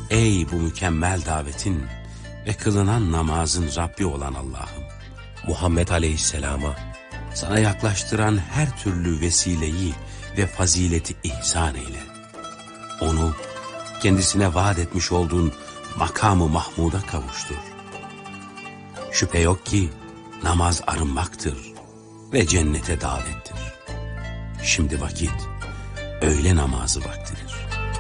Ey bu mükemmel davetin ve kılınan namazın Rabbi olan Allah'ım, Muhammed Aleyhisselam'a sana yaklaştıran her türlü vesileyi ve fazileti ihsan eyle. Onu kendisine vaat etmiş olduğun makamı Mahmud'a kavuştur. Şüphe yok ki namaz arınmaktır ve cennete davettir. Şimdi vakit öğle namazı vaktidir.